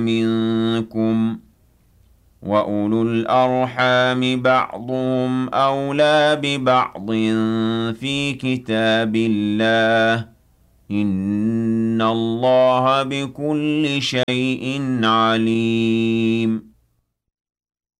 منكم وَأُولُو الْأَرْحَامِ بَعْضُهُمْ أَوْلَىٰ بِبَعْضٍ فِي كِتَابِ اللَّهِ ۗ إِنَّ اللَّهَ بِكُلِّ شَيْءٍ عَلِيمٌ